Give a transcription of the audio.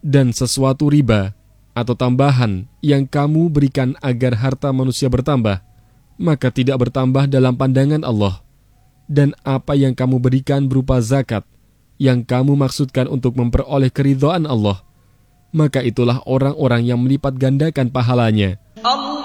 dan sesuatu riba atau tambahan yang kamu berikan agar harta manusia bertambah, maka tidak bertambah dalam pandangan Allah. Dan apa yang kamu berikan berupa zakat, yang kamu maksudkan untuk memperoleh keridhaan Allah, maka itulah orang-orang yang melipat gandakan pahalanya.